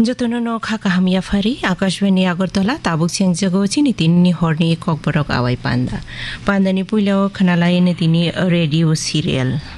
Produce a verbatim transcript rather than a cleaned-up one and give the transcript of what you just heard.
जतन न खाका हमिया फरी आकाशवाणी अगरतला ताबुक छेङ जगो छिनि तिनी हर्ने ककबरक आवाई पान्दा पान्दा नि पुइलो खनालाई ने तिनी रेडियो सिरियल